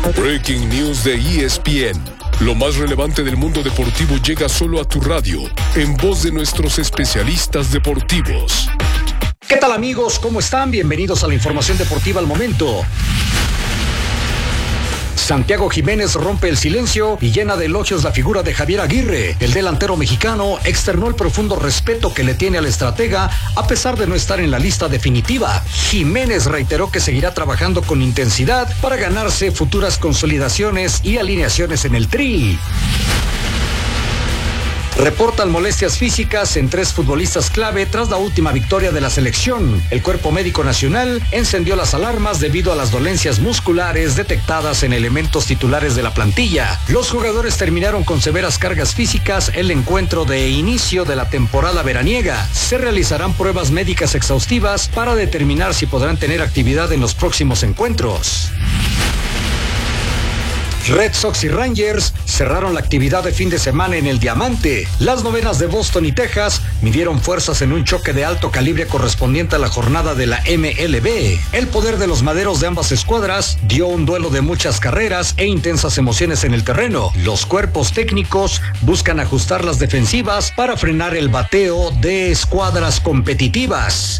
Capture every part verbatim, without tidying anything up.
Breaking News de E S P N. Lo más relevante del mundo deportivo llega solo a tu radio, en voz de nuestros especialistas deportivos. ¿Qué tal, amigos? ¿Cómo están? Bienvenidos a la información deportiva al momento. Santiago Jiménez rompe el silencio y llena de elogios la figura de Javier Aguirre. El delantero mexicano externó el profundo respeto que le tiene al estratega a pesar de no estar en la lista definitiva. Jiménez reiteró que seguirá trabajando con intensidad para ganarse futuras consolidaciones y alineaciones en el Tri. Reportan molestias físicas en tres futbolistas clave tras la última victoria de la selección. El Cuerpo Médico Nacional encendió las alarmas debido a las dolencias musculares detectadas en elementos titulares de la plantilla. Los jugadores terminaron con severas cargas físicas el encuentro de inicio de la temporada veraniega. Se realizarán pruebas médicas exhaustivas para determinar si podrán tener actividad en los próximos encuentros. Red Sox y Rangers cerraron la actividad de fin de semana en el Diamante. Las novenas de Boston y Texas midieron fuerzas en un choque de alto calibre correspondiente a la jornada de la M L B. El poder de los maderos de ambas escuadras dio un duelo de muchas carreras e intensas emociones en el terreno. Los cuerpos técnicos buscan ajustar las defensivas para frenar el bateo de escuadras competitivas.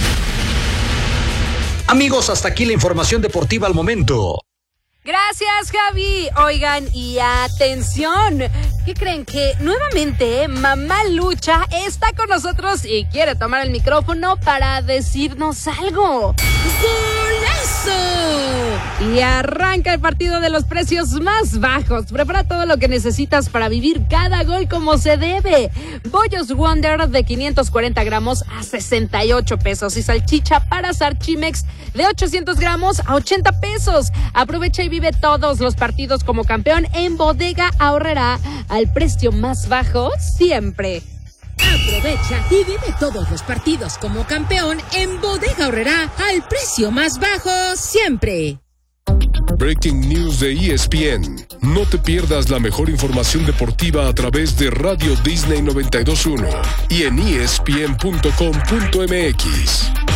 Amigos, hasta aquí la información deportiva al momento. Gracias, Javi. Oigan, y atención, ¿qué creen? Que nuevamente eh, Mamá Lucha está con nosotros y quiere tomar el micrófono para decirnos algo. ¡Golazo! Y arranca el partido de los precios más bajos. Prepara todo lo que necesitas para vivir cada gol como se debe. Bollos Wonder de quinientos cuarenta gramos a sesenta y ocho pesos y salchicha para Sarchimex de ochocientos gramos a ochenta pesos. Aprovecha y vive todos los partidos como campeón en Bodega Aurrerá al precio más bajo siempre. Aprovecha y vive todos los partidos como campeón en Bodega Aurrerá al precio más bajo siempre. Breaking News de E S P N. No te pierdas la mejor información deportiva a través de Radio Disney noventa y dos punto uno y en E S P N punto com punto M X.